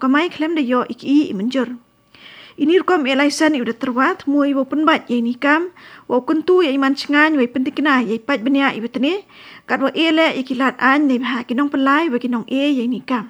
kamai klaim da yo iki menjur. Ini rukom elaisan udah terwat mui wo penbat ye nikam wo kuntu ye iman cengan we pentikna ye pat benia ibetne kat wo ele ikilat an ne ha kinong pelai we kinong ye nikam.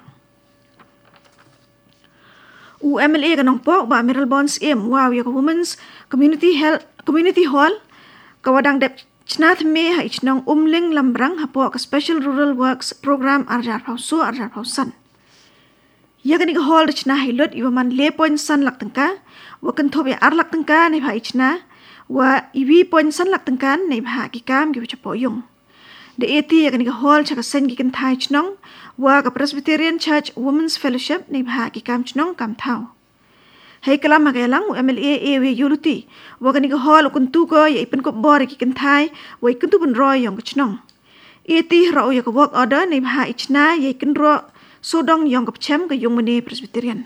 UMLA kanong pok ba Meryl Bonds wow ya Women's Community Hall kawadang dep chnat me ha ichnong umling lambrang ha pok Special Rural Works Program arjar pausan. Ya kani hall chna hilot iwa man le point san lak tengka wa kan thob ya ar lak tengka ne bha ichna wa iwi point san lak tengka ne bha ki kam ki chapo yung. De eti ya kani hall chaka sen ki kan thai chnong wa ka Presbyterian Church Women's Fellowship ne bha ki kam chnong kam thau. Hei kalam magalang MLA ewe yuluti wa kani hall kun tu ko ya ipen ko bor ki kan thai wa ikun tu bun roy yung chnong. Eti ro ya ka work order ne bha ichna ya ikan ro sodong yang kapcem ke yung mene Presbyterian.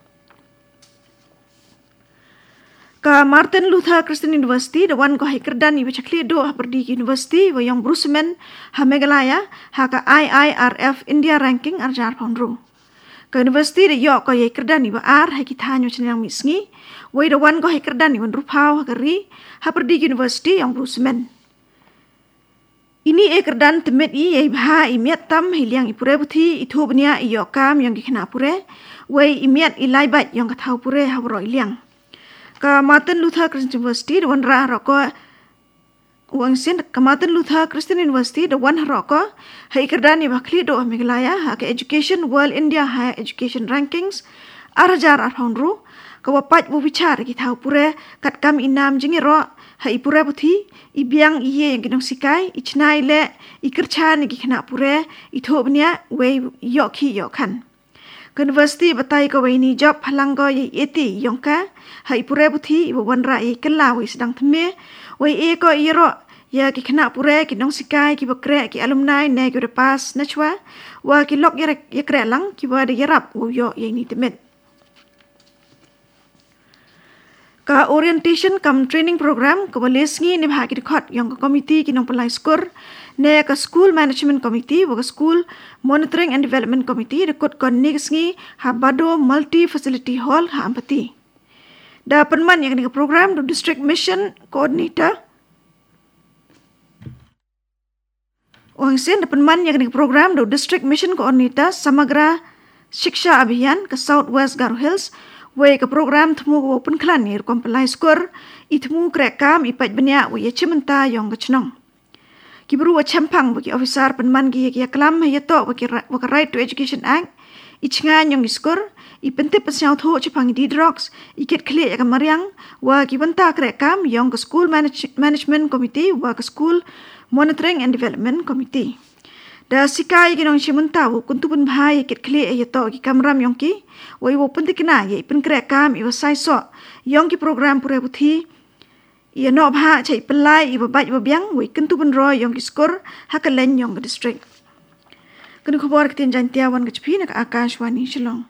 Ka Martin Luther Christian University the one ko hikerdan iwa chakli do haperdi University wa yang Bruceman ha Meghalaya ha ka IIRF India ranking arjar pondru. Ka University the yok ko hikerdan iwa ar ha kitanyo chenang misngi wa the one ko hikerdan iwa rupau ha kari haperdi University yang Bruceman. Ini kerdan temit i bha imiat tam hiliang ipure buthi ithu bnia iyokam yang gikna pure wei imiat ilaibat yang kathau pure habro iliang ka Martin Luther Christian University wan ra roko wang sin ka Martin Luther Christian University the one roko hai kerdan i bakli do Meghalaya ha ka Education World India Higher Education Rankings arjar arhaunru ka wapat bu bichar githau pure kat kam inam jingiro hai pure buthi ibiang iye yang kinong sikai ichnai le ikerchan gi khna pure ithobnya we yokhan University batai ko we ni job phalang go ye eti yongka hai pure buthi bo wanra e kala we sedang thme we e ko iro ya ki khna pure kinong sikai ki bakre ki alumni ne ki pas nachwa wa ki lok ye kre lang ki wa de yarap wo yo ye ni temet ka orientation kam training program ko balesngi ni bhagi record yang ka committee kinong palai skor ne ka school management committee wa ka school monitoring and development committee record kon nigsngi habado multi facility hall ha ampati da penman yang ni program do district mission coordinator wang sen da penman yang ni program do district mission coordinator samagra shiksha abhiyan ka Southwest Garo Hills we ka program thmu open klan ni kom palai skor ithmu krekam ipat benya we chimenta yong gachnong kibru wa champang bagi officer penman gi ya klam ya to wa ka right to education act ichnga yong skor ipente pasyaw tho chipang di drugs iket khle ya kamariang wa kibanta krekam yong ka school management committee wa ka school monitoring and development committee da sikai ginong chimenta wo kuntubun bhai ket khle ya to ki kamram yong ki wai wo pentikna ye pen krekam i wasai so yong ki program pure buthi ye no bha chai pelai i babai babyang wai kuntubun roy yong ki skor hakalen yong district kun khobor kitin jantia wan gachpi nak Akashwani Shillong.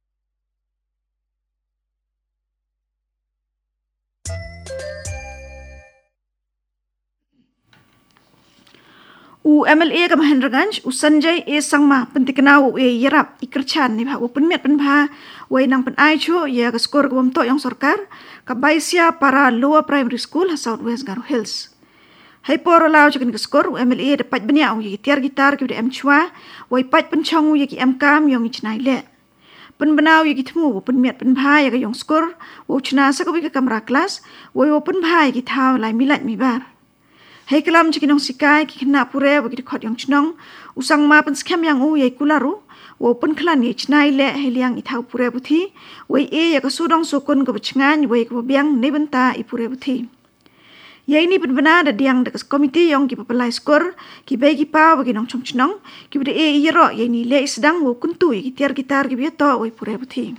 MLA ka Mahendraganj Sanjay Sangma pentikna wo yarap ikerchan ni bha wo penmet penbha we nang pen ai chu ya ka skor gwam to yang sarkar ka baisia para lower primary school Southwest Garo Hills hai por law chicken ka skor MLA dapat benya wo tiar gitar ki em chwa we pat penchong wo ki em kam yong ichnai le penbenaw ki thmu wo penmet penbha ya ka yong skor wo chna sa ka kamera class wo penbha ki thaw lai milat mi bar hei kalam chikinong sikai ki khna pure bagi khot yang chnong usang ma pen scam yang u ye kularu wo pen khlan ni chnai le heliang i thau pure buthi we e ya ka sudong sokon ko bchngan we ko biang ne benta i pure buthi ye ni pen bana da diang da committee yang ki papalai skor ki be ki pa bagi nong chong chnong ki bude e yero ye ni le sedang wo kuntu ki tiar gitar ki bieto we pure buthi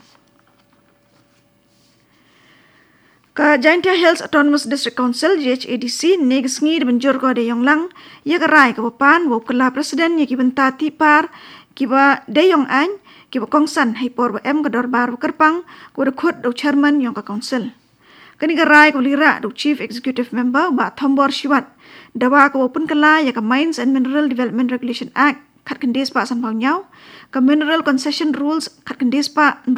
ka Jaintia Hills Autonomous District Council JHADC negsngi benjur ko de yonglang ye karai ka pan wo kala presiden ye ki bentati par ki ba de yong an ki ba kongsan hai por ba em ka dor bar kerpang ko de khot do chairman yong ka council kani karai ko lira do chief executive member ba thombor shiwat dawa ko open kala ye ka Mines and Mineral Development Regulation Act khat kandes pa san bau nyau ka mineral concession rules khat kandes pa